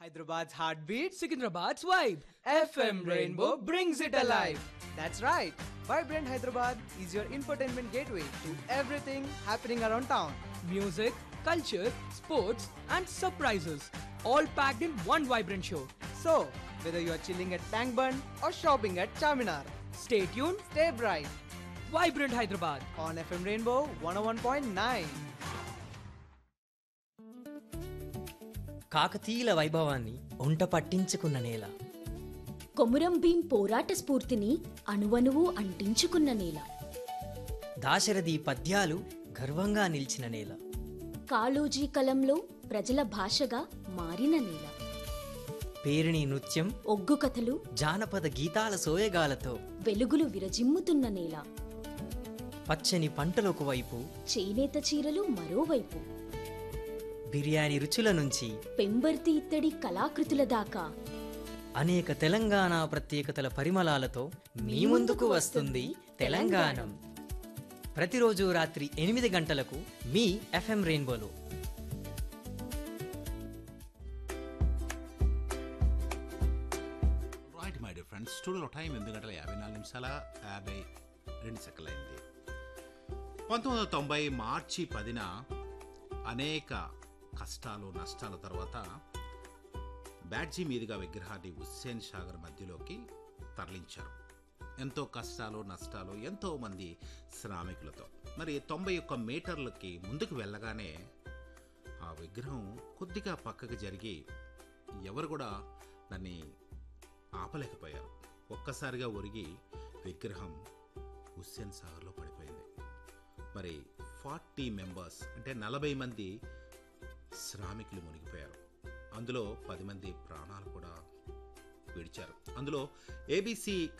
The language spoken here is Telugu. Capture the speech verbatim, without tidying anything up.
Hyderabad's heartbeat, Secunderabad's vibe. F M Rainbow brings it alive. That's right. Vibrant Hyderabad is your infotainment gateway to everything happening around town. Music, culture, sports, and surprises. All packed in one vibrant show. So, whether you're chilling at Tank Bund or shopping at Charminar, Stay tuned. stay bright Vibrant Hyderabad. on F M Rainbow one oh one point nine. కాకతీయుల వైభవాన్ని ఒంట పట్టించుకున్న నేల కొమురం భీం పోరాట స్ఫూర్తిని అణువణువు అంటించుకున్న నేల దాశరథి పద్యాలు గర్వంగా నిలిచిన నేల కాళోజీ కలంలో ప్రజల భాషగా మారిన నేల పేరిణి నృత్యం ఒగ్గు కథలు జానపద గీతాల సోయగాలతో వెలుగులు విరజిమ్ముతున్న నేల పచ్చని పంటలొక వైపు చేనేత చీరలు మరోవైపు బిర్యానీ రుచుల నుంచి పెంబర్తి ఇత్తడి కళాకృతుల దాకా అనేక తెలంగాణ ప్రత్యేకతల పరిమళాలతో మీ ముందుకు వస్తుంది తెలంగాణం ప్రతిరోజు రాత్రి ఎనిమిది గంటలకు మీ FM రెయిన్బోలో right my dear friends స్టూడియోలో టైం ఎనిమిది గంటల యాభై నాలుగు నిమిషాల యాభై రెండు సెకండ్లు అయింది. పంతొమ్మిది వందల తొంభై మార్చి పదిన అనేక కష్టాలు నష్టాల తర్వాత బ్యాడ్జీ మీదుగా విగ్రహాన్ని హుస్సేన్ సాగర్ మధ్యలోకి తరలించారు. ఎంతో కష్టాలు నష్టాలు ఎంతో మంది శ్రామికులతో మరి తొంభై ఒక్క మీటర్లకి ముందుకు వెళ్ళగానే ఆ విగ్రహం కొద్దిగా పక్కకు జరిగి ఎవరు కూడా దాన్ని ఆపలేకపోయారు. ఒక్కసారిగా ఒరిగి విగ్రహం హుస్సేన్ సాగర్లో పడిపోయింది. మరి ఫార్టీ మెంబర్స్ అంటే నలభై మంది శ్రామికులు మునిగిపోయారు. అందులో పది మంది ప్రాణాలు కూడా విడిచారు. అందులో ఏబీసీ